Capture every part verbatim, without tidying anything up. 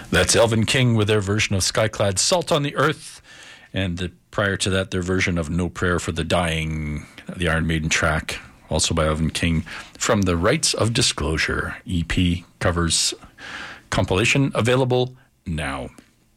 That's Elven King with their version of Skyclad Salt on the Earth. And the, prior to that, their version of No Prayer for the Dying, the Iron Maiden track, also by Elven King, from the Rights of Disclosure E P covers compilation, available now.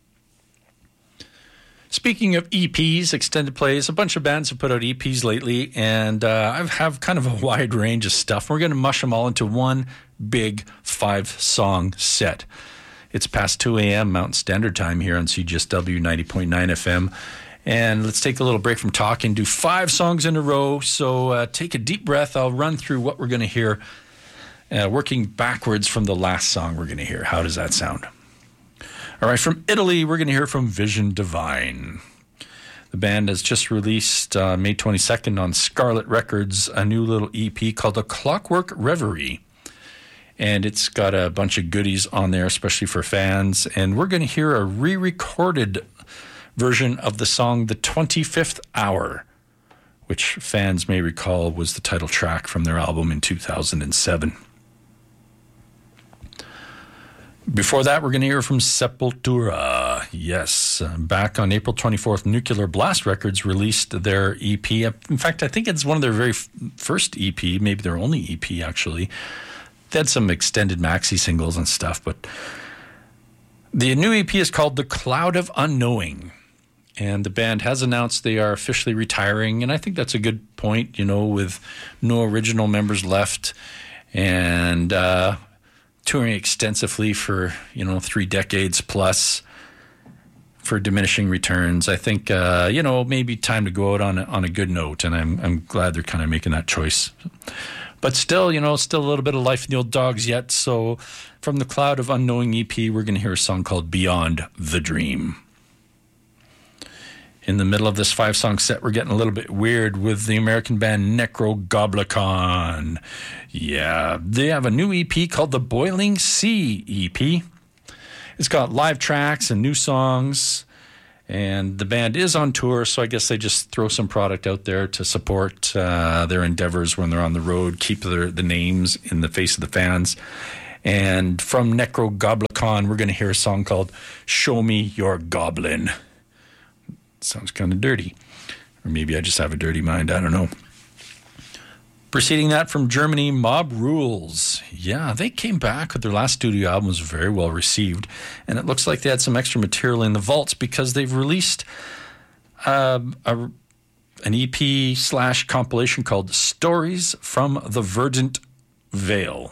Speaking of E Ps, extended plays, a bunch of bands have put out E Ps lately, and uh, I have kind of a wide range of stuff. We're going to mush them all into one big five-song set. It's past two a.m. Mountain Standard Time here on C G S W ninety point nine F M. And let's take a little break from talking, do five songs in a row. So uh, take a deep breath. I'll run through what we're going to hear, uh, working backwards from the last song we're going to hear. How does that sound? All right, from Italy, we're going to hear from Vision Divine. The band has just released uh, May twenty-second on Scarlet Records a new little E P called A Clockwork Reverie. And it's got a bunch of goodies on there, especially for fans. And we're going to hear a re-recorded version of the song The twenty-fifth Hour, which fans may recall was the title track from their album in two thousand seven. Before that, we're going to hear from Sepultura. Yes, back on April twenty-fourth, Nuclear Blast Records released their E P. In fact, I think it's one of their very f- first E P, maybe their only E P, actually. They had some extended maxi singles and stuff, but the new E P is called The Cloud of Unknowing, and the band has announced they are officially retiring, and I think that's a good point, you know, with no original members left and uh, touring extensively for, you know, three decades plus for diminishing returns. I think, uh, you know, maybe time to go out on a, on a good note, and I'm I'm glad they're kind of making that choice. But still, you know, still a little bit of life in the old dogs yet. So from the Cloud of Unknowing E P, we're going to hear a song called Beyond the Dream. In the middle of this five-song set, we're getting a little bit weird with the American band Necrogoblikon. Yeah, they have a new E P called the Boiling Sea E P. It's got live tracks and new songs. And the band is on tour, so I guess they just throw some product out there to support uh, their endeavors when they're on the road, keep their, the names in the face of the fans. And from Necrogoblikon, we're going to hear a song called Show Me Your Goblin. Sounds kind of dirty. Or maybe I just have a dirty mind, I don't know. Preceding that, from Germany, Mob Rules. Yeah, they came back with their last studio album, was very well received, and it looks like they had some extra material in the vaults because they've released uh, a, an E P slash compilation called Stories from the Verdant Vale.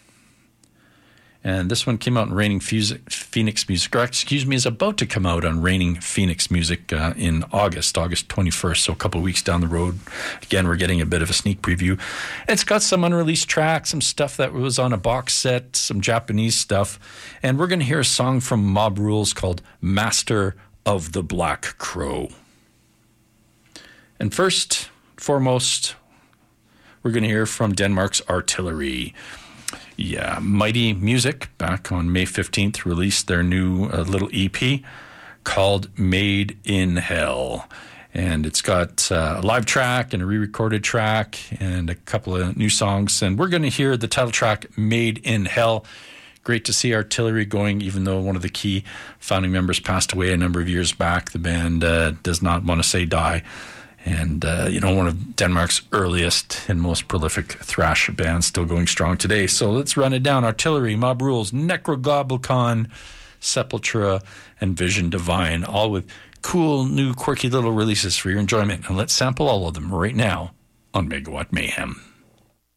And this one came out in Raining Phoenix Music, or excuse me, is about to come out on Raining Phoenix Music uh, in August, August twenty-first, so a couple of weeks down the road. Again, we're getting a bit of a sneak preview. It's got some unreleased tracks, some stuff that was on a box set, some Japanese stuff, and we're going to hear a song from Mob Rules called Master of the Black Crow. And first, foremost, we're going to hear from Denmark's Artillery. Yeah, Mighty Music, back on May fifteenth, released their new uh, little E P called Made in Hell. And it's got uh, a live track and a re-recorded track and a couple of new songs. And we're going to hear the title track, Made in Hell. Great to see Artillery going, even though one of the key founding members passed away a number of years back. The band uh, does not want to say die. And, uh, you know, one of Denmark's earliest and most prolific thrash bands, still going strong today. So let's run it down. Artillery, Mob Rules, Necrogoblikon, Sepultura, and Vision Divine, all with cool, new, quirky little releases for your enjoyment. And let's sample all of them right now on Megawatt Mayhem.